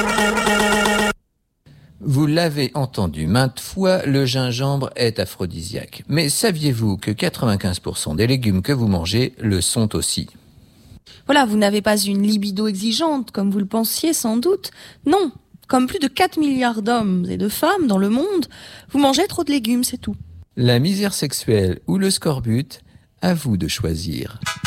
Vous l'avez entendu maintes fois, le gingembre est aphrodisiaque. Mais saviez-vous que 95% des légumes que vous mangez le sont aussi ? Voilà, vous n'avez pas une libido exigeante, comme vous le pensiez sans doute. Non, comme plus de 4 milliards d'hommes et de femmes dans le monde, vous mangez trop de légumes, c'est tout. La misère sexuelle ou le scorbut, à vous de choisir.